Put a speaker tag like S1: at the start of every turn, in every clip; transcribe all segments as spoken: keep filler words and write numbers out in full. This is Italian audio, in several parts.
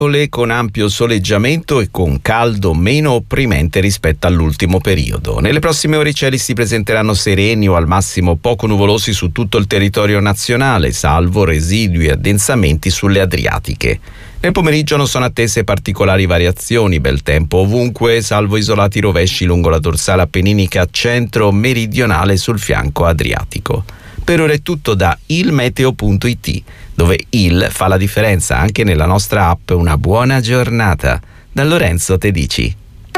S1: con ampio soleggiamento e con caldo meno opprimente rispetto all'ultimo periodo. Nelle prossime ore i cieli si presenteranno sereni o al massimo poco nuvolosi su tutto il territorio nazionale, salvo residui e addensamenti sulle Adriatiche. Nel pomeriggio non sono attese particolari variazioni, bel tempo ovunque, salvo isolati rovesci lungo la dorsale appenninica centro-meridionale sul fianco adriatico. Per ora è tutto da ilmeteo punto it, dove il fa la differenza anche nella nostra app. Una buona giornata. Da Lorenzo Tedici.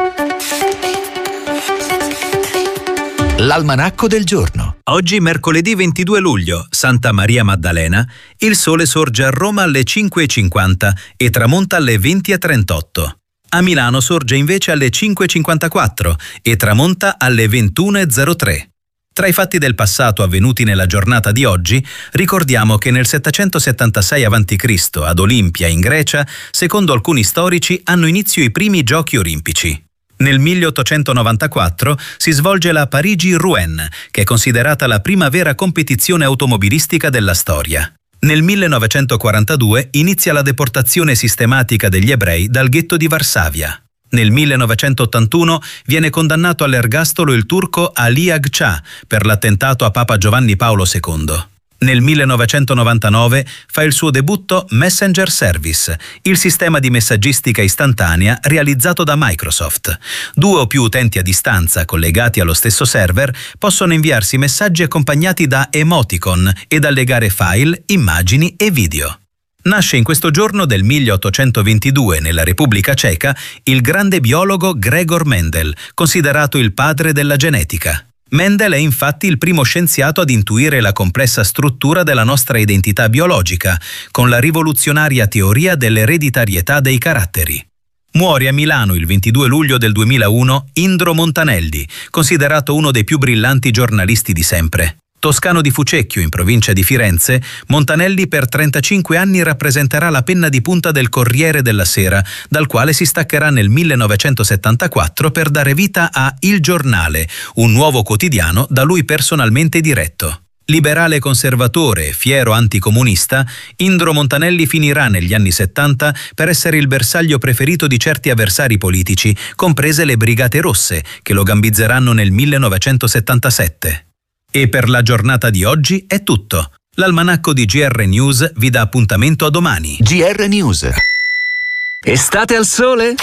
S2: L'almanacco del giorno.
S3: Oggi, mercoledì ventidue luglio, Santa Maria Maddalena, il sole sorge a Roma alle cinque e cinquanta e tramonta alle venti e trentotto. A Milano sorge invece alle cinque e cinquantaquattro e tramonta alle ventuno e zero tre. Tra i fatti del passato avvenuti nella giornata di oggi, ricordiamo che nel settecentosettantasei avanti Cristo ad Olimpia, in Grecia, secondo alcuni storici, hanno inizio i primi giochi olimpici. Nel milleottocentonovantaquattro si svolge la Parigi-Rouen, che è considerata la prima vera competizione automobilistica della storia. Nel millenovecentoquarantadue inizia la deportazione sistematica degli ebrei dal ghetto di Varsavia. Nel millenovecentottantuno viene condannato all'ergastolo il turco Ali Agca per l'attentato a Papa Giovanni Paolo secondo. Nel millenovecentonovantanove fa il suo debutto Messenger Service, il sistema di messaggistica istantanea realizzato da Microsoft. Due o più utenti a distanza collegati allo stesso server possono inviarsi messaggi accompagnati da emoticon ed allegare file, immagini e video. Nasce in questo giorno del milleottocentoventidue nella Repubblica Ceca il grande biologo Gregor Mendel, considerato il padre della genetica. Mendel è infatti il primo scienziato ad intuire la complessa struttura della nostra identità biologica, con la rivoluzionaria teoria dell'ereditarietà dei caratteri. Muore a Milano il ventidue luglio del duemilauno Indro Montanelli, considerato uno dei più brillanti giornalisti di sempre. Toscano di Fucecchio, in provincia di Firenze, Montanelli per trentacinque anni rappresenterà la penna di punta del Corriere della Sera, dal quale si staccherà nel millenovecentosettantaquattro per dare vita a Il Giornale, un nuovo quotidiano da lui personalmente diretto. Liberale conservatore e fiero anticomunista, Indro Montanelli finirà negli anni settanta per essere il bersaglio preferito di certi avversari politici, comprese le Brigate Rosse, che lo gambizzeranno nel millenovecentosettantasette. E per la giornata di oggi è tutto. L'almanacco di G R News vi dà appuntamento a domani.
S2: G R News.
S4: Estate al sole?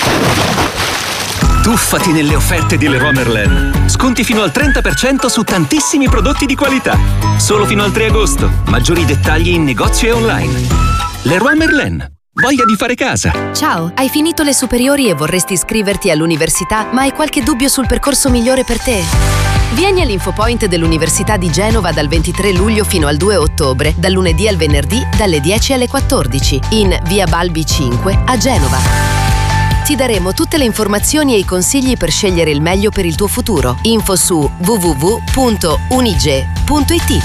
S4: Tuffati nelle offerte di Leroy Merlin. Sconti fino al trenta per cento su tantissimi prodotti di qualità. Solo fino al tre agosto. Maggiori dettagli in negozio e online. Leroy Merlin. Voglia di fare casa.
S5: Ciao, hai finito le superiori e vorresti iscriverti all'università, ma hai qualche dubbio sul percorso migliore per te? Vieni all'Infopoint dell'Università di Genova dal ventitré luglio fino al due ottobre, dal lunedì al venerdì dalle dieci alle quattordici, in via Balbi cinque a Genova. Ti daremo tutte le informazioni e i consigli per scegliere il meglio per il tuo futuro. Info su w w w punto unige punto it.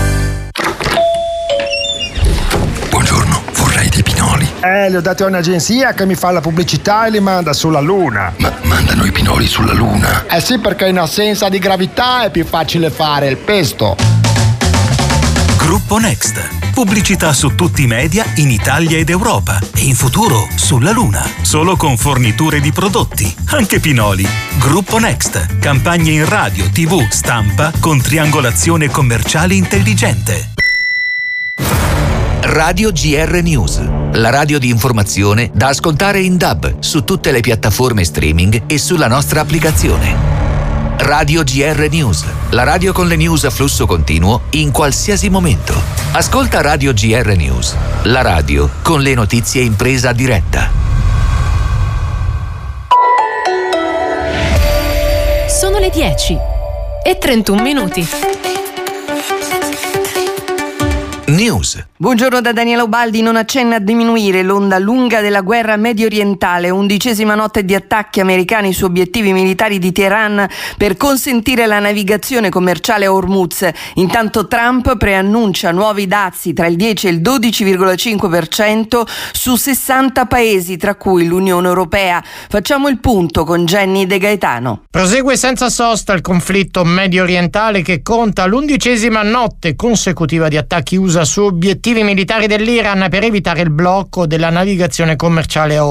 S6: Buongiorno, vorrei dei pinoli.
S7: Eh, li ho dati a un'agenzia che mi fa la pubblicità e li manda sulla Luna.
S6: Ma mandano i pinoli sulla Luna?
S7: Eh sì, perché in assenza di gravità è più facile fare il pesto.
S3: Gruppo Next. Pubblicità su tutti i media in Italia ed Europa e in futuro sulla Luna. Solo con forniture di prodotti, anche pinoli. Gruppo Next. Campagne in radio, tivù, stampa con triangolazione commerciale intelligente.
S2: Radio G R News, la radio di informazione da ascoltare in D A B su tutte le piattaforme streaming e sulla nostra applicazione. Radio G R News, la radio con le news a flusso continuo in qualsiasi momento. Ascolta Radio G R News, la radio con le notizie in presa diretta.
S8: Sono le dieci e trentuno minuti.
S2: News.
S9: Buongiorno da Daniela Ubaldi. Non accenna a diminuire l'onda lunga della guerra medio orientale. Undicesima notte di attacchi americani su obiettivi militari di Teheran per consentire la navigazione commerciale a Hormuz. Intanto Trump preannuncia nuovi dazi tra il dieci e il dodici virgola cinque per cento su sessanta paesi, tra cui l'Unione Europea. Facciamo il punto con Jenny De Gaetano.
S10: Prosegue senza sosta il conflitto medio orientale che conta l'undicesima notte consecutiva di attacchi U S A su obiettivi militari dell'Iran per evitare il blocco della navigazione commerciale a